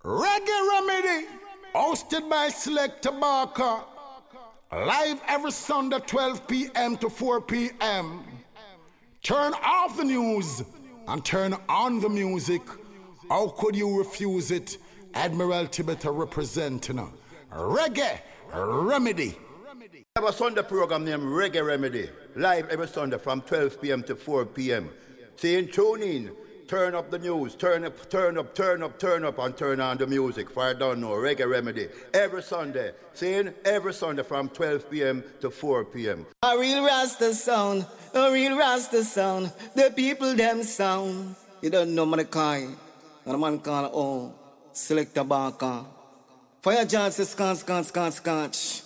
Reggae Remedy, hosted by Selector Barker. Live every Sunday 12 p.m. to 4 p.m. Turn off the news and turn on the music. How could you refuse it? Admiral Tibetan representing Reggae Remedy. We have a Sunday program named Reggae Remedy, live every Sunday from 12 p.m. to 4 p.m. Saying tune in, turn up the news, turn up, and turn on the music. For I don't know, Reggae Remedy, every Sunday. Saying every Sunday from 12 p.m. to 4 p.m. A real Rasta sound, the people them sound. You don't know man Kai, and a man call Selector Barker. Fire John says scotch.